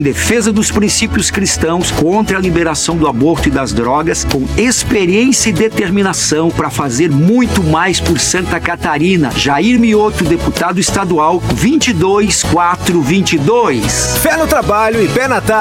defesa dos princípios cristãos, contra a liberação do aborto e das drogas, com experiência e determinação para fazer muito mais por Santa Catarina. Jair Mioto, deputado estadual, 22422. Fé no trabalho e pé na